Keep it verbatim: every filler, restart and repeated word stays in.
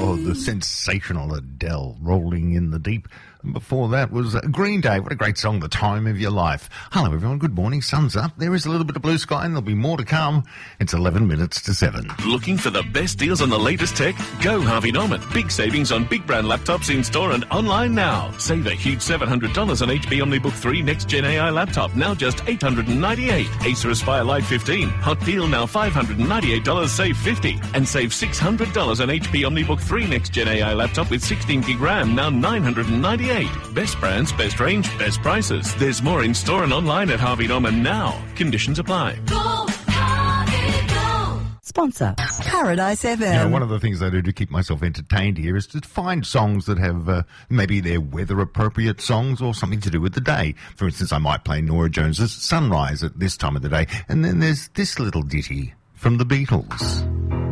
Oh, the sensational Adele, Rolling in the Deep. And before that was uh, Green Day. What a great song, The Time of Your Life. Hello, everyone. Good morning. Sun's up. There is a little bit of blue sky, and there'll be more to come. It's eleven minutes to seven. Looking for the best deals on the latest tech? Go Harvey Norman. Big savings on big brand laptops in store and online now. Save a huge seven hundred dollars on H P OmniBook three Next Gen A I laptop, now just eight hundred ninety-eight dollars. Acer Aspire Lite fifteen. Hot deal now five hundred ninety-eight dollars, save fifty dollars. And save six hundred dollars on H P OmniBook three Next Gen A I laptop with sixteen gig RAM, now nine hundred ninety-eight dollars. Best brands, best range, best prices. There's more in store and online at Harvey Norman now. Conditions apply. Go, Harvey, go. Sponsor, Paradise F M. You know, one of the things I do to keep myself entertained here is to find songs that have uh, maybe they're weather-appropriate songs or something to do with the day. For instance, I might play Nora Jones's Sunrise at this time of the day, and then there's this little ditty from the Beatles.